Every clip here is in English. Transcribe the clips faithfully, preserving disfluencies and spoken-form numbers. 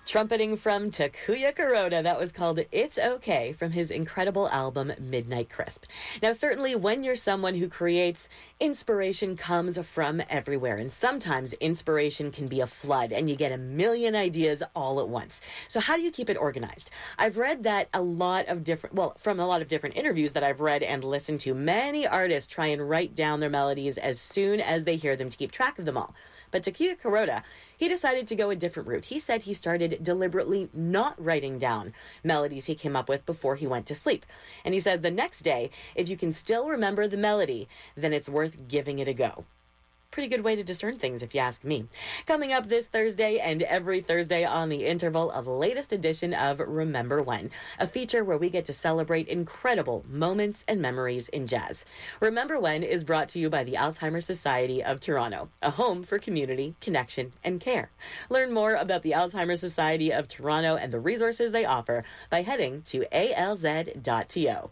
Trumpeting from Takuya Kuroda, that was called It's Okay from his incredible album Midnight Crisp. Now, certainly when you're someone who creates, inspiration comes from everywhere. And sometimes inspiration can be a flood and you get a million ideas all at once. So how do you keep it organized? I've read that a lot of different, well, from a lot of different interviews that I've read and listened to, many artists try and write down their melodies as soon as they hear them to keep track of them all. But Takuya Kuroda, he decided to go a different route. He said he started deliberately not writing down melodies he came up with before he went to sleep. And he said the next day, if you can still remember the melody, then it's worth giving it a go. Pretty good way to discern things, if you ask me. Coming up this Thursday and every Thursday on the interval, of the latest edition of Remember When, a feature where we get to celebrate incredible moments and memories in jazz. Remember When is brought to you by the Alzheimer's Society of Toronto, a home for community, connection, and care. Learn more about the Alzheimer's Society of Toronto and the resources they offer by heading to A L Z dot T O.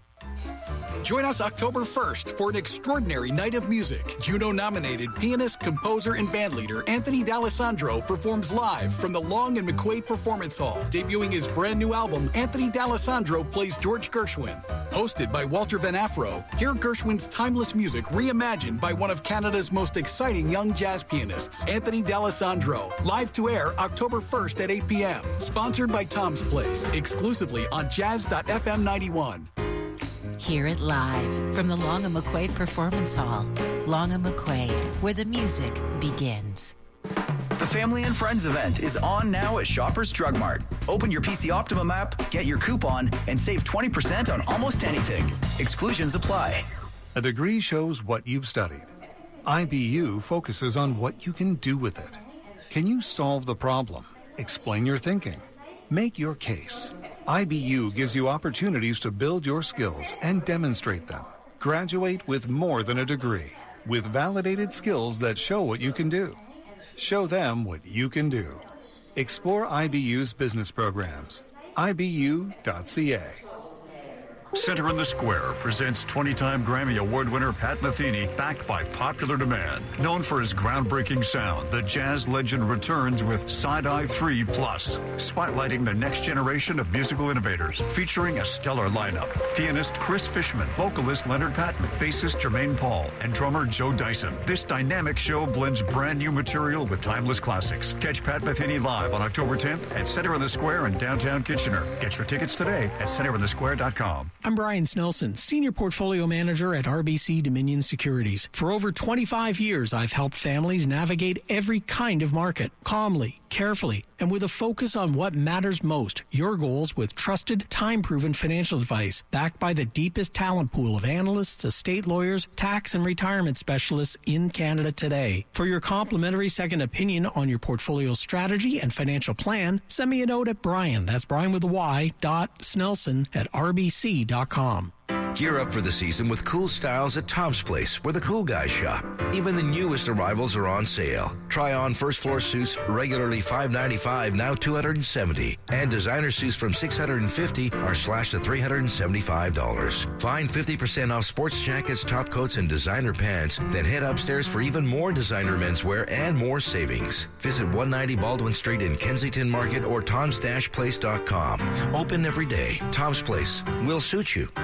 Join us October first for an extraordinary night of music. Juno-nominated pianist, composer, and bandleader Anthony D'Alessandro performs live from the Long and McQuaid Performance Hall. Debuting his brand new album, Anthony D'Alessandro plays George Gershwin. Hosted by Walter Van Afro, hear Gershwin's timeless music reimagined by one of Canada's most exciting young jazz pianists, Anthony D'Alessandro. Live to air October first at eight p.m. Sponsored by Tom's Place. Exclusively on jazz dot f m ninety-one. Hear it live from the Long and McQuaid Performance Hall. Long and McQuaid, where the music begins. The Family and Friends event is on now at Shoppers Drug Mart. Open your P C Optimum app, get your coupon, and save twenty percent on almost anything. Exclusions apply. A degree shows what you've studied. I B U focuses on what you can do with it. Can you solve the problem? Explain your thinking. Make your case. I B U gives you opportunities to build your skills and demonstrate them. Graduate with more than a degree, with validated skills that show what you can do. Show them what you can do. Explore I B U's business programs. I B U dot C A. Center in the Square presents twenty-time Grammy Award winner Pat Metheny, backed by popular demand. Known for his groundbreaking sound, the jazz legend returns with Side-Eye three Plus, spotlighting the next generation of musical innovators, featuring a stellar lineup. Pianist Chris Fishman, vocalist Leonard Patton, bassist Jermaine Paul, and drummer Joe Dyson. This dynamic show blends brand new material with timeless classics. Catch Pat Metheny live on October tenth at Center in the Square in downtown Kitchener. Get your tickets today at center in the square dot com. I'm Brian Snelson, Senior Portfolio Manager at R B C Dominion Securities. For over twenty-five years, I've helped families navigate every kind of market, calmly, carefully, and with a focus on what matters most, your goals with trusted, time-proven financial advice, backed by the deepest talent pool of analysts, estate lawyers, tax and retirement specialists in Canada today. For your complimentary second opinion on your portfolio strategy and financial plan, send me a note at Brian, that's Brian with a Y, dot Snelson at R B C dot com. Gear up for the season with cool styles at Tom's Place, where the cool guys shop. Even the newest arrivals are on sale. Try on first floor suits, regularly five ninety-five, now two hundred seventy dollars. And designer suits from six hundred fifty dollars are slashed to three hundred seventy-five dollars. Find fifty percent off sports jackets, top coats, and designer pants. Then head upstairs for even more designer menswear and more savings. Visit one ninety Baldwin Street in Kensington Market or toms dash place dot com. Open every day. Tom's Place will suit you.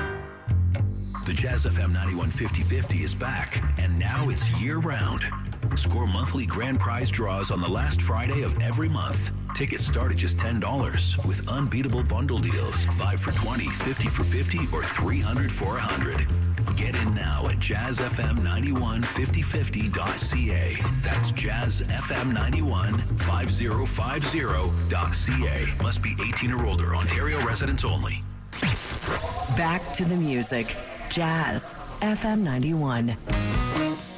The Jazz F M ninety-one fifty fifty is back, and now it's year-round. Score monthly grand prize draws on the last Friday of every month. Tickets start at just ten dollars with unbeatable bundle deals. five for twenty, fifty for fifty, or three hundred for one hundred. Get in now at jazz f m ninety-one fifty fifty dot c a. That's jazz f m ninety-one fifty fifty dot c a. Must be eighteen or older. Ontario residents only. Back to the music. Jazz F M ninety-one.